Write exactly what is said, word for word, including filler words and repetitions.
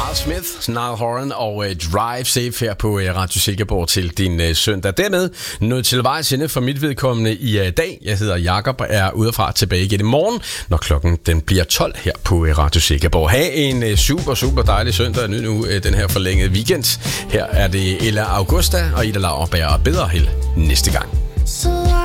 Carl Smith, Niall Horan og uh, Drive Safe her på uh, Radio Silkeborg til din uh, søndag. Dermed noget til vejs ende for mit vedkommende i uh, dag. Jeg hedder Jakob og er udefra tilbage igen i morgen, når klokken den bliver tolv her på uh, Radio Silkeborg. Ha' en uh, super, super dejlig søndag. Nu, nu uh, den her forlængede weekend. Her er det Ella Augusta og Ida Lauerberg og bedre held næste gang.